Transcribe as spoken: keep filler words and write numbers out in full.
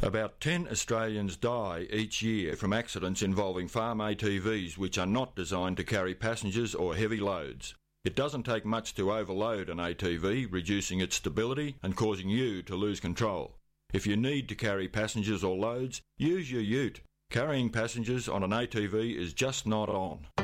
About ten Australians die each year from accidents involving farm A T Vs which are not designed to carry passengers or heavy loads. It doesn't take much to overload an A T V, reducing its stability and causing you to lose control. If you need to carry passengers or loads, use your ute. Carrying passengers on an A T V is just not on.